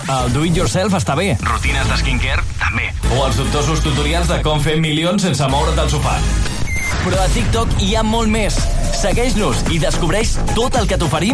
El do-it-yourself està bé. Rutines de skincare, també. O els dubtosos tutorials de com fer milions sense moure't del sofà. Però a TikTok hi ha molt més. Segueix-nos i descobreix tot el que t'oferim